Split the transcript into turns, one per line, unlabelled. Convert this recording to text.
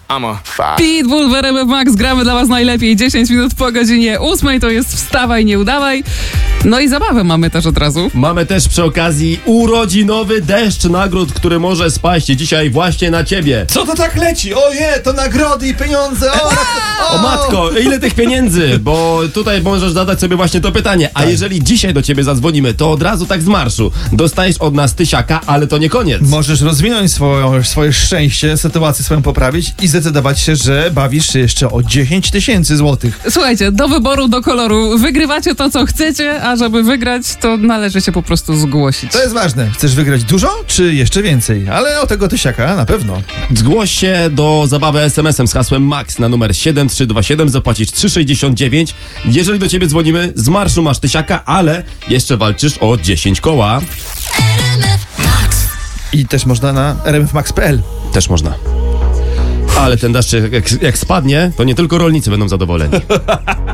Pitbull w RMF Max, gramy dla was najlepiej 10 minut po godzinie 8, to jest wstawaj, nie udawaj. No i zabawę mamy też od razu.
Mamy też przy okazji urodzinowy deszcz nagród, który może spaść dzisiaj właśnie na ciebie.
Co to tak leci? Oje, to nagrody i pieniądze.
O matko, ile tych pieniędzy? Bo tutaj możesz zadać sobie właśnie to pytanie. A jeżeli dzisiaj do ciebie zadzwonimy, to od razu tak z marszu dostajesz od nas 1000, ale to nie koniec.
Możesz rozwinąć swoje szczęście, sytuację swoją poprawić i zdecydować się, że bawisz się jeszcze o 10 000 złotych.
Słuchajcie, do wyboru, do koloru. Wygrywacie to, co chcecie, a żeby wygrać, to należy się po prostu zgłosić.
To jest ważne. Chcesz wygrać dużo, czy jeszcze więcej? Ale o tego 1000 na pewno.
Zgłoś się do zabawy SMS-em z hasłem MAX na numer 7327, zapłacisz 3,69. Jeżeli do ciebie dzwonimy, z marszu masz 1000, ale jeszcze walczysz o 10 koła.
I też można na rmfmax.pl.
Też można. Ale ten deszcz jak spadnie, to nie tylko rolnicy będą zadowoleni.